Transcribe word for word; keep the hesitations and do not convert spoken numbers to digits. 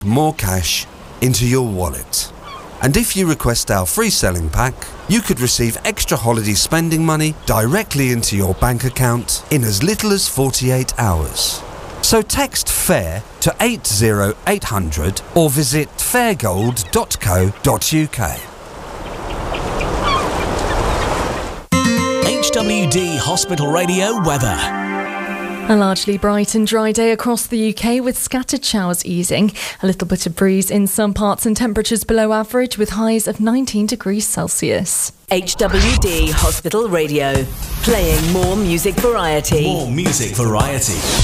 more cash into your wallet. And if you request our free selling pack, you could receive extra holiday spending money directly into your bank account in as little as forty-eight hours. So text FAIR to eight zero eight hundred or visit fairgold dot co dot uk. H W D Hospital Radio weather. A largely bright and dry day across the U K with scattered showers easing. A little bit of breeze in some parts and temperatures below average with highs of nineteen degrees Celsius. H W D Hospital Radio. Playing more music variety. More music variety.